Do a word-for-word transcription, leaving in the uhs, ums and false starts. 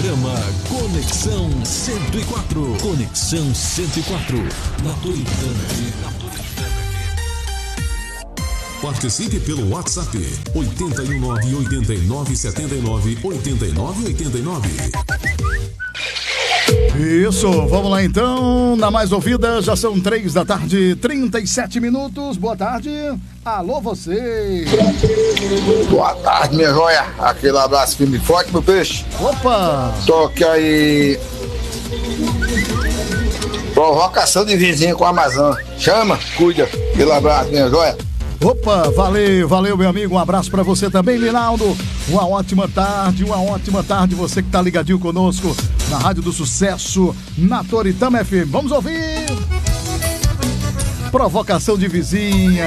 Programa Conexão cento e quatro. Conexão cento e quatro. Na Toritana. Participe pelo WhatsApp oito um nove, oito nove sete nove, oito nove oito nove. Isso, vamos lá então, na mais ouvida, já são três da tarde, trinta e sete minutos, boa tarde, alô você. Boa tarde, minha joia, aquele abraço firme e forte, meu peixe. Opa! Toque aí, provocação de vizinho com a Amazon, chama, cuida, aquele abraço, minha joia. Opa, valeu, valeu meu amigo, um abraço pra você também, Linaldo, uma ótima tarde, uma ótima tarde, você que tá ligadinho conosco na Rádio do Sucesso, na Toritama F M, vamos ouvir provocação de vizinha.